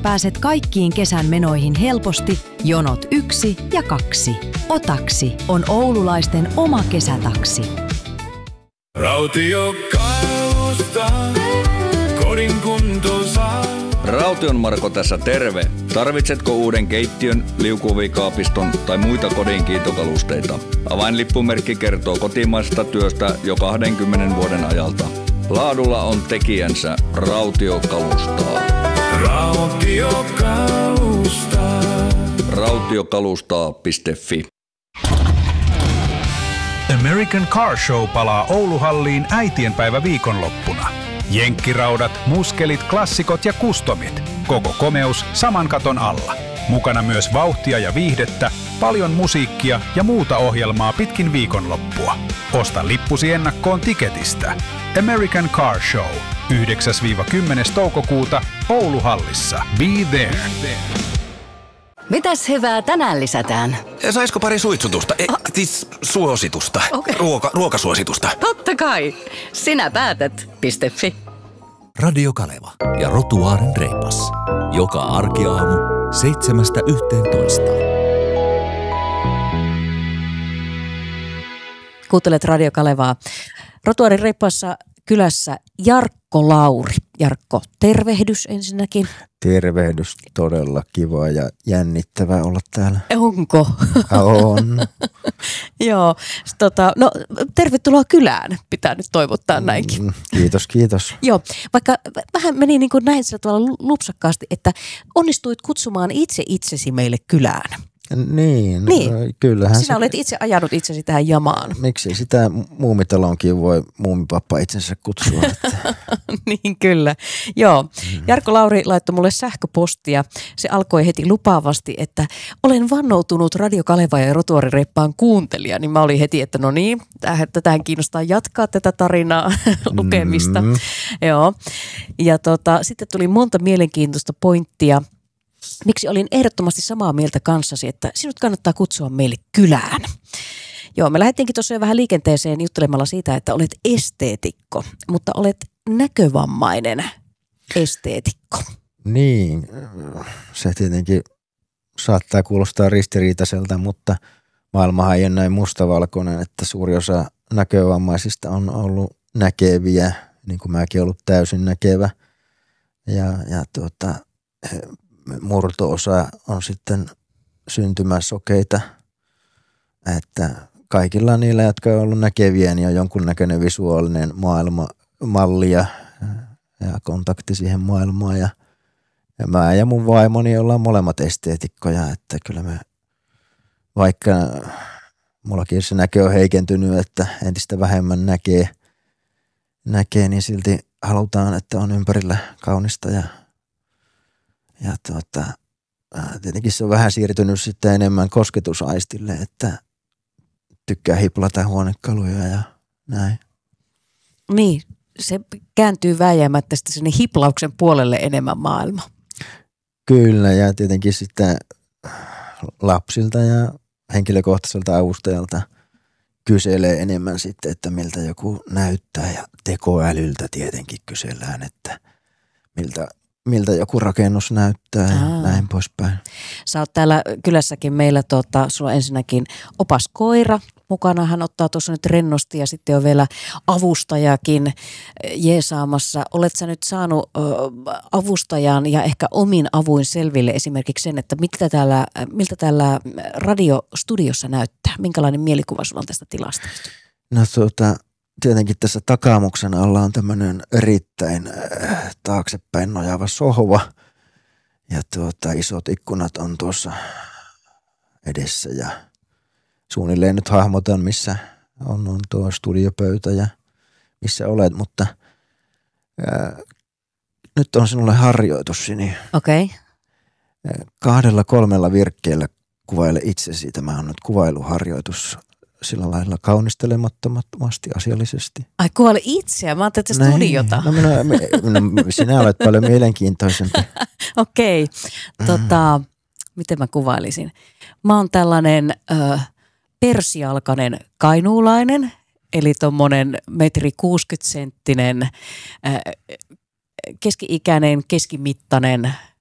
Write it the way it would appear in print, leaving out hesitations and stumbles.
pääset kaikkiin kesän menoihin helposti jonot 1 ja 2. Otaksi on oululaisten oma kesätaksi. Rautiokalusta kodin kuntoon saa. Raution Marko tässä terve. Tarvitsetko uuden keittiön, liukuovikaapiston tai muita kodin kiintokalusteita? Avainlippumerkki kertoo kotimaisesta työstä jo 20 vuoden ajalta. Laadulla on tekijänsä. Rautio kalustaa. Rautiokalusta. Rautiokalustaa.fi. American Car Show palaa Ouluhalliin äitienpäivä viikonloppuna. Jenkkiraudat, muskelit, klassikot ja kustomit. Koko komeus saman katon alla. Mukana myös vauhtia ja viihdettä, paljon musiikkia ja muuta ohjelmaa pitkin viikonloppua. Osta lippusi ennakkoon Tiketistä. American Car Show. 9-10. toukokuuta Ouluhallissa. Be there. Mitäs hyvää tänään lisätään? Saisiko pari suitsutusta? Siis suositusta. Okay. Ruokasuositusta. Totta kai. Sinä päätät. .fi. Radio Kaleva ja Rotuaaren reipas. Joka arkiaamu 7–11. Kuuntelet Radio Kalevaa. Rotuaarin reippaassa kylässä Jarkko Lauri. Jarkko, tervehdys ensinnäkin. Tervehdys, todella kiva ja jännittävää olla täällä. Onko? On. Joo, no tervetuloa kylään, pitää nyt toivottaa näinkin. Kiitos. Joo, vaikka vähän meni niin kuin näin sillä tavalla lupsakkaasti, että onnistuit kutsumaan itse itsesi meille kylään. Niin. Kyllähän sinä olet itse ajanut itsesi tähän jamaan. Miksi sitä Muumitalonkin voi muumipappa itsensä kutsua? Niin kyllä. Joo. Jarkko Lauri laittoi mulle sähköpostia. Se alkoi heti lupaavasti, että olen vannoutunut Radio Kaleva ja Rotuaarin reippaan kuuntelija. Niin mä olin heti, että no niin, tätähän kiinnostaa jatkaa tätä tarinaa lukemista. Joo. Ja sitten tuli monta mielenkiintoista pointtia. Miksi olin ehdottomasti samaa mieltä kanssasi, että sinut kannattaa kutsua meille kylään. Joo, me lähdettiinkin tosiaan vähän liikenteeseen juttelemalla siitä, että olet esteetikko, mutta olet näkövammainen esteetikko. Niin, se tietenkin saattaa kuulostaa ristiriitaiselta, mutta maailmahan ei ole näin mustavalkoinen, että suuri osa näkövammaisista on ollut näkeviä, niin kuin mäkin ollut täysin näkevä. Ja murto-osa on sitten syntymäsokeita, että kaikilla niillä, jotka on ollut näkeviä, niin on jonkunnäköinen visuaalinen malli ja kontakti siihen maailmaan. Ja mä ja mun vaimoni ollaan molemmat esteetikkoja, että kyllä me, vaikka mullakin se näkö on heikentynyt, että entistä vähemmän näkee, niin silti halutaan, että on ympärillä kaunista ja tietenkin se on vähän siirtynyt sitten enemmän kosketusaistille, että tykkää hiplata huonekaluja ja näin. Niin, se kääntyy vääjäämättä sitten sinne hiplauksen puolelle enemmän maailma. Kyllä, ja tietenkin sitten lapsilta ja henkilökohtaiselta avustajalta kyselee enemmän sitten, että miltä joku näyttää, ja tekoälyltä tietenkin kysellään, että miltä joku rakennus näyttää ja näin poispäin. Sä oot täällä kylässäkin meillä, sulla on ensinnäkin opas koira mukana, hän ottaa tuossa nyt rennosti ja sitten on vielä avustajakin jeesaamassa. Olet sä nyt saanut avustajan ja ehkä omin avuin selville esimerkiksi sen, että miltä täällä radiostudiossa näyttää? Minkälainen mielikuva sulla on tästä tilasta? No tietenkin tässä takamuksen alla on tämmöinen erittäin taaksepäin nojaava sohva ja isot ikkunat on tuossa edessä ja suunnilleen nyt hahmotan, missä on tuo studiopöytä ja missä olet, mutta nyt on sinulle harjoitussini. Okei. 2-3 virkkeellä kuvaile itsesi. Tämä on nyt kuvailuharjoitus. Sillä lailla kaunistelemattomasti, asiallisesti. Ai kuvaile itseä? Mä ajattelin, että studiota. No, sinä olet paljon mielenkiintoisempi. Okei. Miten mä kuvailisin? Mä oon tällainen persialkainen kainuulainen, eli tommonen 1,60 m, keski-ikäinen, keskimittainen